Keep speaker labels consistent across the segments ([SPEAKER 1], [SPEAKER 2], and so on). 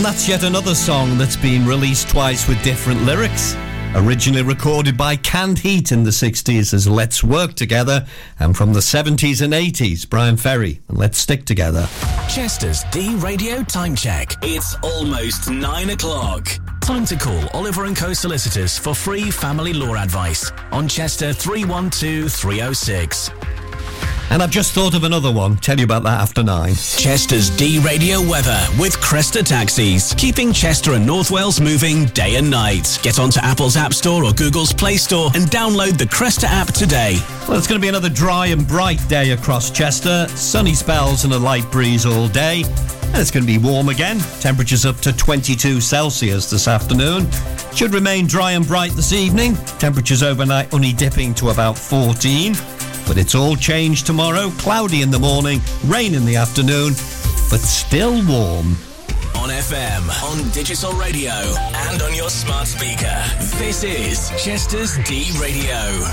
[SPEAKER 1] And that's yet another song that's been released twice with different lyrics. Originally recorded by Canned Heat in the 60s as Let's Work Together, and from the 70s and 80s, Brian Ferry and Let's Stick Together.
[SPEAKER 2] Chester's D-Radio Time Check. It's almost 9 o'clock. Time to call Oliver & Co Solicitors for free family law advice on Chester 312 306.
[SPEAKER 1] And I've just thought of another one. Tell you about that after 9.
[SPEAKER 2] Chester's D-Radio weather with Cresta Taxis, keeping Chester and North Wales moving day and night. Get onto Apple's App Store or Google's Play Store and download the Cresta app today.
[SPEAKER 1] Well, it's going to be another dry and bright day across Chester. Sunny spells and a light breeze all day. And it's going to be warm again. Temperatures up to 22 Celsius this afternoon. Should remain dry and bright this evening. Temperatures overnight only dipping to about 14. But it's all changed tomorrow. Cloudy in the morning, rain in the afternoon, but still warm.
[SPEAKER 2] On FM, on digital radio, and on your smart speaker. This is Chester's D-Radio.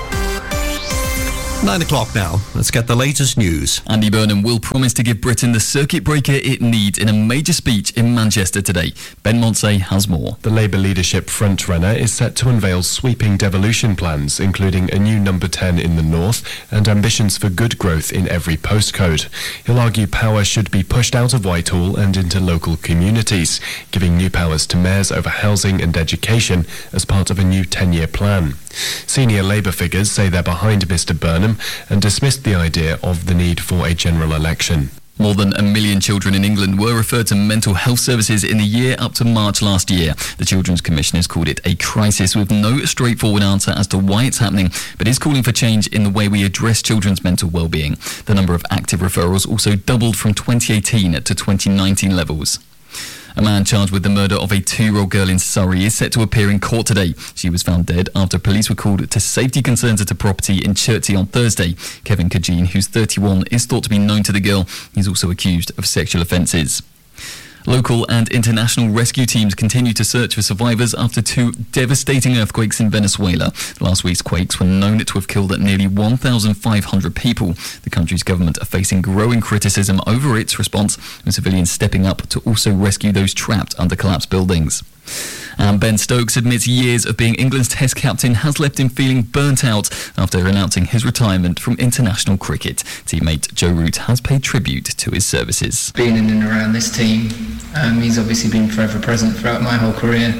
[SPEAKER 1] 9 o'clock now. Let's get the latest news.
[SPEAKER 3] Andy Burnham will promise to give Britain the circuit breaker it needs in a major speech in Manchester today. Ben Monsey has more.
[SPEAKER 4] The Labour leadership frontrunner is set to unveil sweeping devolution plans, including a new number 10 in the north and ambitions for good growth in every postcode. He'll argue power should be pushed out of Whitehall and into local communities, giving new powers to mayors over housing and education as part of a new 10-year plan. Senior Labour figures say they're behind Mr Burnham and dismissed the idea of the need for a general election.
[SPEAKER 3] More than 1 million children in England were referred to mental health services in the year up to March last year. The Children's Commission has called it a crisis with no straightforward answer as to why it's happening, but is calling for change in the way we address children's mental well-being. The number of active referrals also doubled from 2018 to 2019 levels. A man charged with the murder of a 2-year-old girl in Surrey is set to appear in court today. She was found dead after police were called to safety concerns at a property in Chertsey on Thursday. Kevin Kajin, who's 31, is thought to be known to the girl. He's also accused of sexual offences. Local and international rescue teams continue to search for survivors after 2 devastating earthquakes in Venezuela. Last week's quakes were known to have killed nearly 1,500 people. The country's government are facing growing criticism over its response, with civilians stepping up to also rescue those trapped under collapsed buildings. And Ben Stokes admits years of being England's Test captain has left him feeling burnt out after announcing his retirement from international cricket. Teammate Joe Root has paid tribute to his services.
[SPEAKER 5] Being in and around this team, he's obviously been forever present throughout my whole career.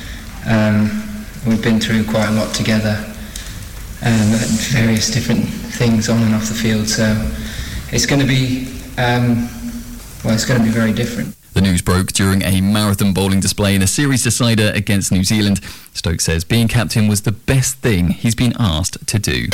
[SPEAKER 5] We've been through quite a lot together, various different things on and off the field, so it's going to be, it's going to be very different.
[SPEAKER 3] The news broke during a marathon bowling display in a series decider against New Zealand. Stokes says being captain was the best thing he's been asked to do.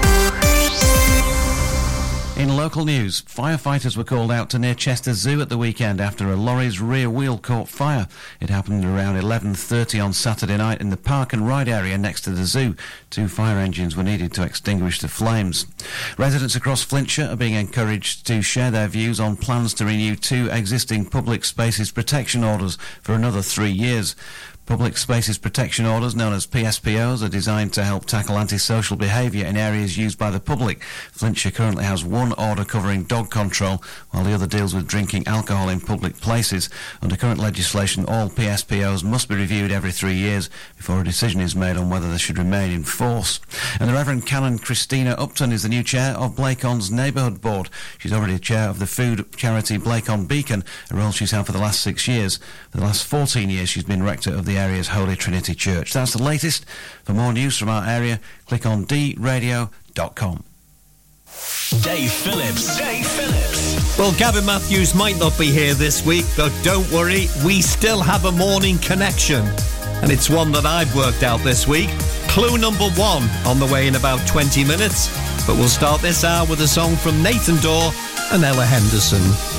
[SPEAKER 6] In local news, firefighters were called out to near Chester Zoo at the weekend after a lorry's rear wheel caught fire. It happened around 11:30 on Saturday night in the park and ride area next to the zoo. 2 fire engines were needed to extinguish the flames. Residents across Flintshire are being encouraged to share their views on plans to renew 2 existing public spaces protection orders for another 3 years. Public Spaces Protection Orders, known as PSPOs, are designed to help tackle antisocial behaviour in areas used by the public. Flintshire currently has 1 order covering dog control, while the other deals with drinking alcohol in public places. Under current legislation, all PSPOs must be reviewed every 3 years before a decision is made on whether they should remain in force. And the Reverend Canon Christina Upton is the new chair of Blakeon's Neighbourhood Board. She's already chair of the food charity Blakeon Beacon, a role she's had for the last 6 years. For the last 14 years, she's been rector of the area's Holy Trinity Church. That's the latest. For more news from our area, click on dradio.com.
[SPEAKER 2] Dave Phillips.
[SPEAKER 1] Well, Gavin Matthews might not be here this week, but don't worry, we still have a morning connection. And it's one that I've worked out this week. Clue number 1 on the way in about 20 minutes. But we'll start this hour with a song from Nathan Dorr and Ella Henderson.